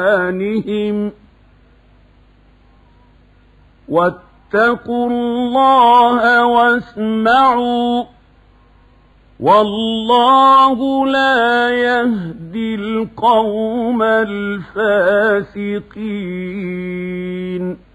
إيمانهم واتقوا الله واسمعوا والله لا يهدي القوم الفاسقين.